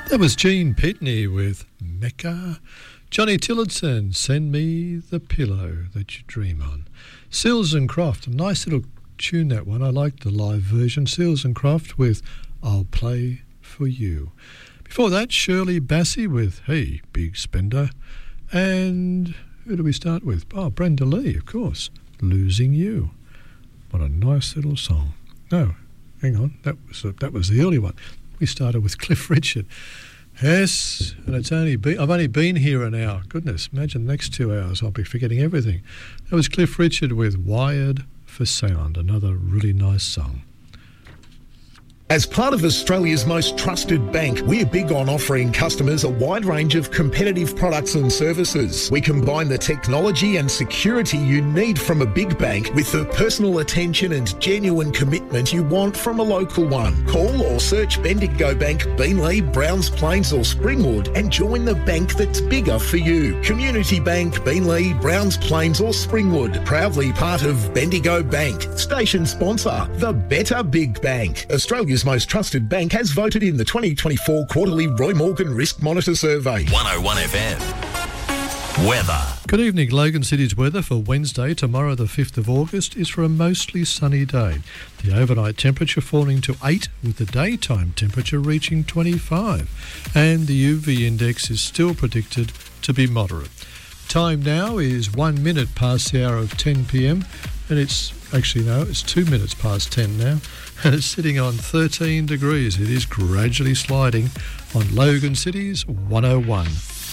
That was Gene Pitney with Mecca. Johnny Tillotson, Send Me the Pillow That You Dream On. Seals and Croft, a nice little tune, that one. I like the live version. Seals and Croft with I'll Play For You. Before that, Shirley Bassey with Hey Big Spender. And who do we start with? Oh, Brenda Lee, of course. Losing You. What a nice little song. No, hang on, that was the early one. We started with Cliff Richard. Yes, and I've only been here an hour. Goodness, imagine the next 2 hours I'll be forgetting everything. That was Cliff Richard with Wired for Sound, another really nice song. As part of Australia's most trusted bank, we're big on offering customers a wide range of competitive products and services. We combine the technology and security you need from a big bank with the personal attention and genuine commitment you want from a local one. Call or search Bendigo Bank, Beenleigh, Browns Plains or Springwood and join the bank that's bigger for you. Community Bank, Beenleigh, Browns Plains or Springwood. Proudly part of Bendigo Bank. Station sponsor, the Better Big Bank. Australia's most trusted bank has voted in the 2024 quarterly Roy Morgan Risk Monitor Survey. 101 FM. Weather. Good evening. Logan City's weather for Wednesday, tomorrow the 5th of August, is for a mostly sunny day. The overnight temperature falling to 8 with the daytime temperature reaching 25. And the UV index is still predicted to be moderate. Time now is 1 minute past the hour of 10 p.m. and it's 2 minutes past 10 now, and it's sitting on 13 degrees. It is gradually sliding on Logan City's 101.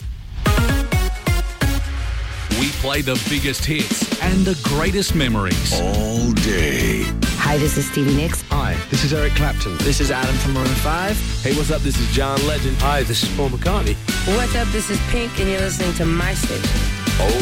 We play the biggest hits and the greatest memories all day. Hi, this is Stevie Nicks. Hi, this is Eric Clapton. This is Adam from Maroon 5. Hey, what's up? This is John Legend. Hi, this is Paul McCartney. What's up? This is Pink, and you're listening to My Station. All